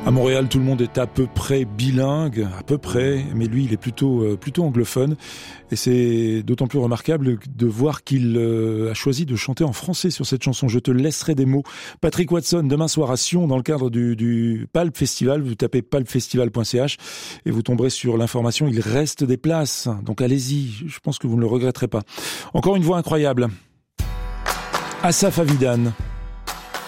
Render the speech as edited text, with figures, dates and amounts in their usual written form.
À Montréal, tout le monde est à peu près bilingue, à peu près, mais lui, il est plutôt anglophone. Et c'est d'autant plus remarquable de voir qu'il a choisi de chanter en français sur cette chanson. Je te laisserai des mots. Patrick Watson, demain soir à Sion, dans le cadre du Palp Festival. Vous tapez palpfestival.ch et vous tomberez sur l'information. Il reste des places, donc allez-y. Je pense que vous ne le regretterez pas. Encore une voix incroyable. Asaf Avidan.